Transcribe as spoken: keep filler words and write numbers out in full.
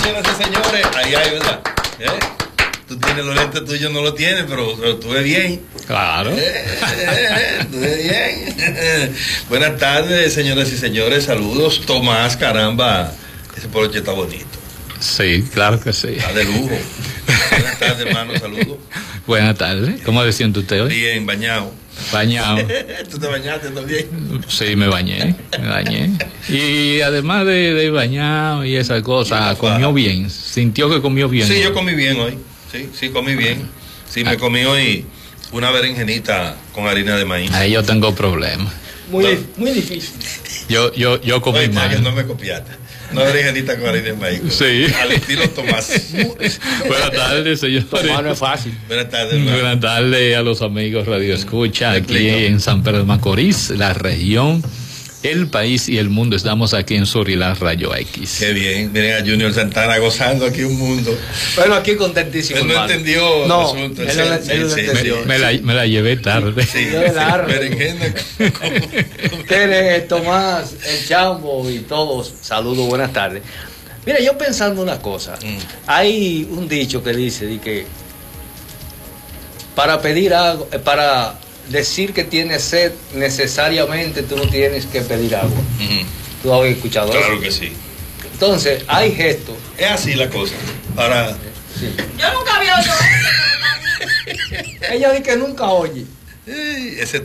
Señoras y señores, ahí hay, ¿verdad? ¿Eh? Tú tienes los lentes tuyos, no lo tienes, pero, pero tú ves bien. Claro. Eh, eh, tú ves bien. Buenas tardes, señoras y señores, saludos. Tomás, caramba, ese poloche está bonito. Sí, claro que sí. Está de lujo. Buenas tardes, hermano, saludos. Buenas tardes. ¿Cómo se siente usted hoy? Bien, bañado. Bañado. ¿Tú te bañaste también? Sí, me bañé, me bañé. Y además de, de bañado y esas cosas, comió bien. Sintió que comió bien. Sí, hoy. yo comí bien hoy. Sí, sí, comí bien. Sí, me comí hoy una berenjenita con harina de maíz. Ahí yo tengo problemas. Muy, No. muy difícil. Yo, yo, yo comí Oye, mal. que no me copiaste. Una berenjenita con harina de maíz. Sí. Al estilo Tomás. Buenas tardes, señores. Tomás no es fácil. Buenas tardes, hermano. Buenas tardes a los amigos Radio Escucha aquí Explico. en San Pedro de Macorís, la región, el país y el mundo. Estamos aquí en Surilar Rayo X. Qué bien. Miren a Junior Santana gozando aquí un mundo. Bueno, aquí contentísimo. Él no hermano. entendió No, el asunto. él no- Sí, él no sí, entendió. sí. Me la, me la llevé tarde. Sí, Yo de sí, largo. berenjena con- con- Tere, Tomás, el Chambo y todos, saludos, buenas tardes. Mira, yo pensando una cosa, Mm. hay un dicho que dice de que para pedir algo, eh, para decir que tienes sed, necesariamente tú no tienes que pedir agua. Ujú. ¿Tú has escuchado Claro eso? que sí. Entonces, hay gestos. Es así la cosa. Ahora, Sí. Yo nunca había oído eso. Ella dice que nunca oye. eh, ese